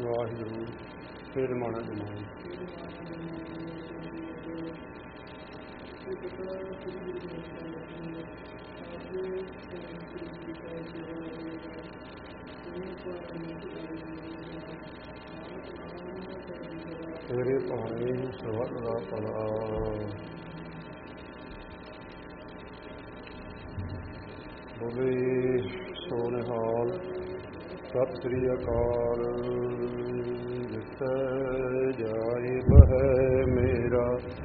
ਵਾਹਿਗੁਰੂ ਫਿਰ ਮਾਣਾ ਜਮਾਈ। ਤੇਰੇ ਭਾਣੇ ਸਵਰਗ ਦਾ ਭਲਾ। ਬੋਲੇ ਸੋ ਨਿਹਾਲ। ਸਤਿ ਸ੍ਰੀ ਅਕਾਲ। ਜਿੱਥੇ ਜਾਏ ਬਹਿ ਮੇਰਾ